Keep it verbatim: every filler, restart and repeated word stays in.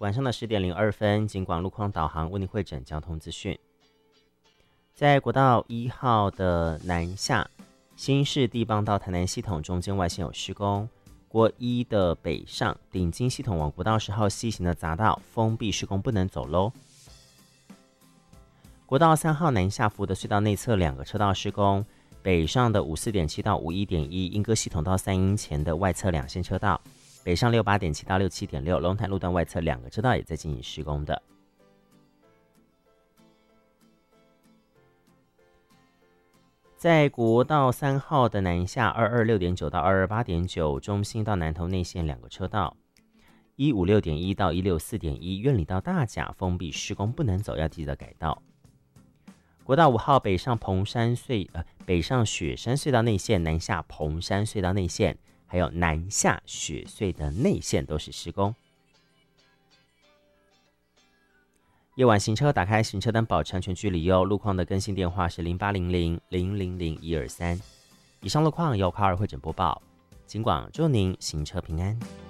晚上的十点零二分，警广路况导航为您汇整交通资讯。在国道一号的南下新市地邦到台南系统中间外线有施工，国一的北上顶金系统往国道十号西行的匝道封闭施工不能走喽。国道三号南下福德隧道内侧两个车道施工，北上的五四点七到五一点一莺歌系统到三鶯前的外侧两线车道，北上六八点七到六七点六龙潭路段外侧两个车道也在进行施工的。在国道三号的南下二二六点九到二二八点九中兴到南投内线两个车道，一五六点一到一六四点一苑里到大甲封闭施工不能走，要记得改道。国道五号北上蓬山隧呃北上雪山隧道内线，南下蓬山隧道内线，还有南下雪隧的内线都是施工。夜晚行车打开行车灯保持安全距离哦。路况的更新电话是零八零零零零零一二三。以上路况由卡尔会诊播报，警广祝您行车平安。